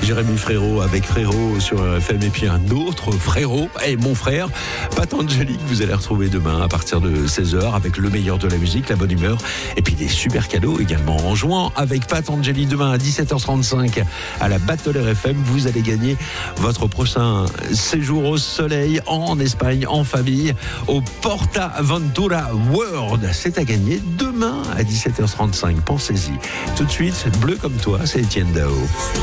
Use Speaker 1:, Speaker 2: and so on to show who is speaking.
Speaker 1: Jérémy Frérot avec Frérot sur RFM et puis un autre Frérot, mon frère, Patangeli, que vous allez retrouver demain à partir de 16h avec le meilleur de la musique, la bonne humeur et puis des super cadeaux également. En jouant avec Patangeli demain à 17h35 à la Battle RFM, vous allez gagner votre prochain séjour au soleil en Espagne en famille au Porta Ventura World. C'est à gagner demain à 17h35. Pensez-y. Tout de suite, Bleu comme toi, c'est Etienne Dao.